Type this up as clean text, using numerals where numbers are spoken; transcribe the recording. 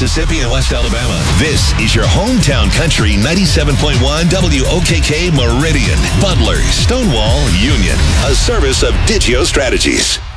Mississippi and West Alabama. This is your hometown country 97.1 WOKK Meridian, Butler, Stonewall, Union. A service of Digio Strategies.